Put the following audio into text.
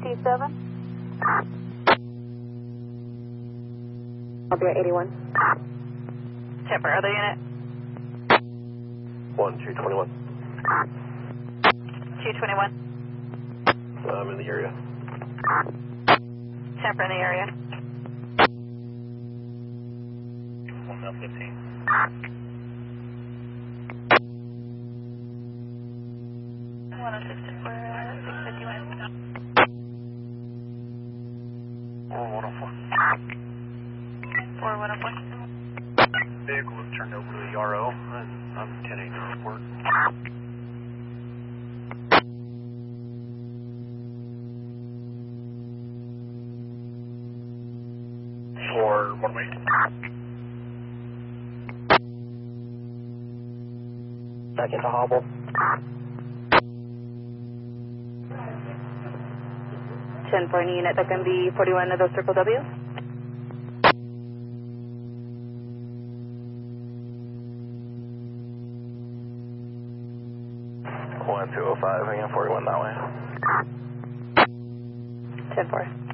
57. I'll be at 81. Temper, other unit. 1221. 221. I'm in the area. Temper in the area. 15. Vehicle was turned over to the RO, and I'm 10-8 to report. For what weight? Back into hobble. 10-4 unit, that can be 41 of those Circle W. 1205, again, 41 that way. 10-4.